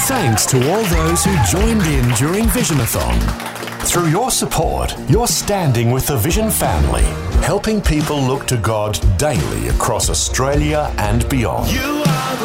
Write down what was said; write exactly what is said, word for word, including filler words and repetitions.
Thanks to all those who joined in during Visionathon. Through your support, you're standing with the Vision family, helping people look to God daily across Australia and beyond. You are